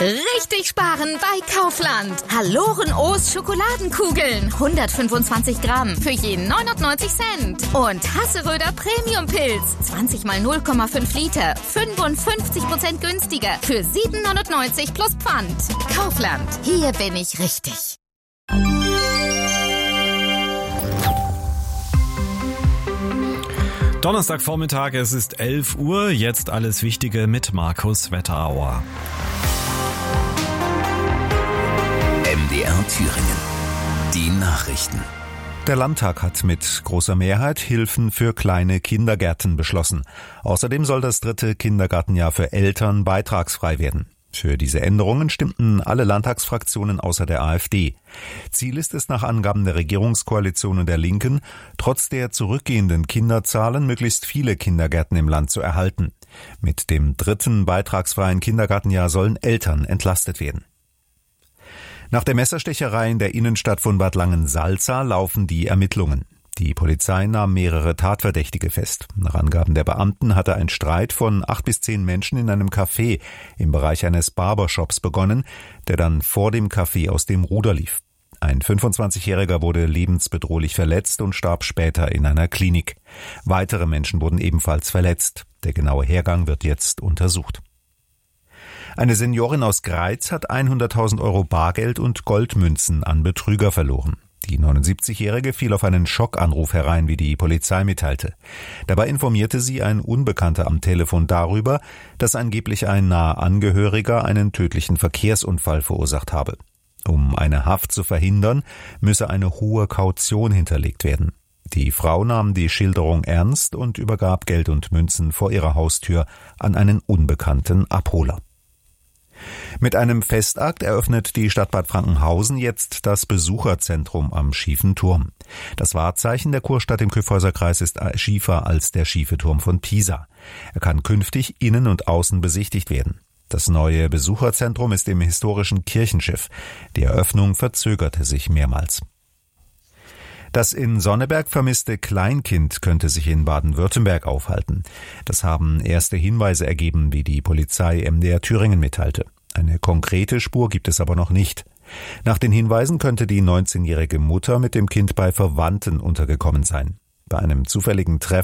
Richtig sparen bei Kaufland. Haloren-O's Schokoladenkugeln. 125 Gramm für jeden 99 Cent. Und Hasseröder Premium-Pilz. 20 mal 0,5 Liter. 55% günstiger. Für 7,99 plus Pfand. Kaufland. Hier bin ich richtig. Donnerstagvormittag, es ist 11 Uhr. Jetzt alles Wichtige mit Markus Wetterauer. MDR Thüringen. Die Nachrichten. Der Landtag hat mit großer Mehrheit Hilfen für kleine Kindergärten beschlossen. Außerdem soll das 3. Kindergartenjahr für Eltern beitragsfrei werden. Für diese Änderungen stimmten alle Landtagsfraktionen außer der AfD. Ziel ist es nach Angaben der Regierungskoalition und der Linken, trotz der zurückgehenden Kinderzahlen möglichst viele Kindergärten im Land zu erhalten. Mit dem 3. beitragsfreien Kindergartenjahr sollen Eltern entlastet werden. Nach der Messerstecherei in der Innenstadt von Bad Langensalza laufen die Ermittlungen. Die Polizei nahm mehrere Tatverdächtige fest. Nach Angaben der Beamten hatte ein Streit von 8 bis 10 Menschen in einem Café im Bereich eines Barbershops begonnen, der dann vor dem Café aus dem Ruder lief. Ein 25-Jähriger wurde lebensbedrohlich verletzt und starb später in einer Klinik. Weitere Menschen wurden ebenfalls verletzt. Der genaue Hergang wird jetzt untersucht. Eine Seniorin aus Greiz hat 100.000 Euro Bargeld und Goldmünzen an Betrüger verloren. Die 79-Jährige fiel auf einen Schockanruf herein, wie die Polizei mitteilte. Dabei informierte sie ein Unbekannter am Telefon darüber, dass angeblich ein naher Angehöriger einen tödlichen Verkehrsunfall verursacht habe. Um eine Haft zu verhindern, müsse eine hohe Kaution hinterlegt werden. Die Frau nahm die Schilderung ernst und übergab Geld und Münzen vor ihrer Haustür an einen unbekannten Abholer. Mit einem Festakt eröffnet die Stadt Bad Frankenhausen jetzt das Besucherzentrum am Schiefen Turm. Das Wahrzeichen der Kurstadt im Kyffhäuserkreis ist schiefer als der schiefe Turm von Pisa. Er kann künftig innen und außen besichtigt werden. Das neue Besucherzentrum ist im historischen Kirchenschiff. Die Eröffnung verzögerte sich mehrmals. Das in Sonneberg vermisste Kleinkind könnte sich in Baden-Württemberg aufhalten. Das haben erste Hinweise ergeben, wie die Polizei MDR Thüringen mitteilte. Eine konkrete Spur gibt es aber noch nicht. Nach den Hinweisen könnte die 19-jährige Mutter mit dem Kind bei Verwandten untergekommen sein. Bei einem zufälligen Treffen